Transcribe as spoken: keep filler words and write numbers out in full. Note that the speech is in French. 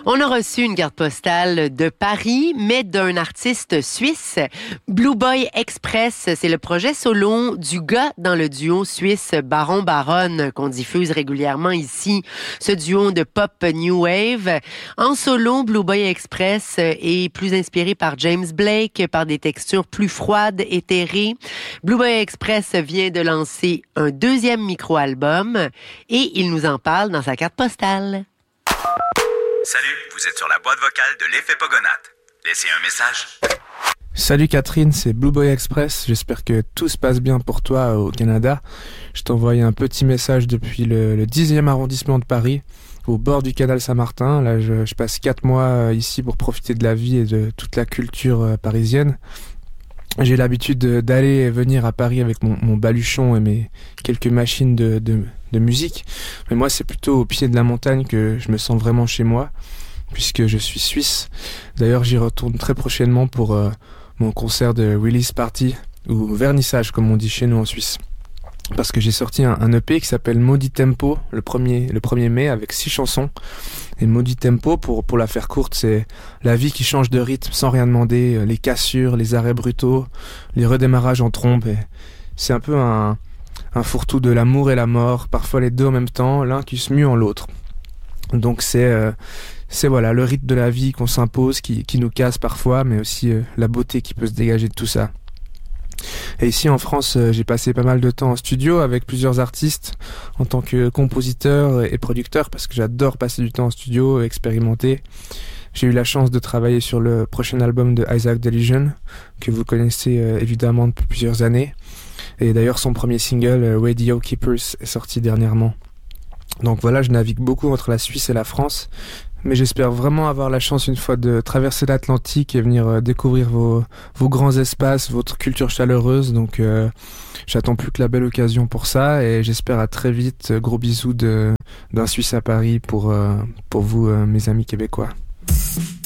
On a reçu une carte postale de Paris, mais d'un artiste suisse. Blue Boy Express, c'est le projet solo du gars dans le duo suisse Baron Baron qu'on diffuse régulièrement ici. Ce duo de pop new wave. En solo, Blue Boy Express est plus inspiré par James Blake, par des textures plus froides, éthérées. Blue Boy Express vient de lancer un deuxième micro-album et il nous en parle dans sa carte postale. Salut, vous êtes sur la boîte vocale de l'effet Pogonat. Laissez un message. Salut Catherine, c'est Blue Boy Express. J'espère que tout se passe bien pour toi au Canada. Je t'envoie un petit message depuis le, le dixième arrondissement de Paris, au bord du canal Saint-Martin. Là, je, je passe quatre mois ici pour profiter de la vie et de toute la culture parisienne. J'ai l'habitude de, d'aller et venir à Paris avec mon, mon baluchon et mes quelques machines de, de, de musique. Mais moi, c'est plutôt au pied de la montagne que je me sens vraiment chez moi, puisque je suis suisse. D'ailleurs, j'y retourne très prochainement pour euh, mon concert de release party, ou vernissage, comme on dit chez nous en Suisse. Parce que j'ai sorti un, un E P qui s'appelle Maudit Tempo, le premier, le premier mai, avec six chansons. Et Maudit Tempo, pour, pour la faire courte, c'est la vie qui change de rythme sans rien demander, les cassures, les arrêts brutaux, les redémarrages en trompe. Et c'est un peu un, un fourre-tout de l'amour et la mort, parfois les deux en même temps, l'un qui se mue en l'autre. Donc c'est, euh, c'est voilà, le rythme de la vie qu'on s'impose, qui, qui nous casse parfois, mais aussi euh, la beauté qui peut se dégager de tout ça. Et ici en France, j'ai passé pas mal de temps en studio avec plusieurs artistes en tant que compositeur et producteur, parce que j'adore passer du temps en studio et expérimenter. J'ai eu la chance de travailler sur le prochain album de Isaac Delusion, que vous connaissez euh, évidemment depuis plusieurs années. Et d'ailleurs son premier single, Radio Keepers, est sorti dernièrement. Donc voilà, je navigue beaucoup entre la Suisse et la France, mais j'espère vraiment avoir la chance une fois de traverser l'Atlantique et venir euh, découvrir vos, vos grands espaces, votre culture chaleureuse. Donc euh, j'attends plus que la belle occasion pour ça et j'espère à très vite. Gros bisous de, d'un Suisse à Paris pour, euh, pour vous, euh, mes amis québécois.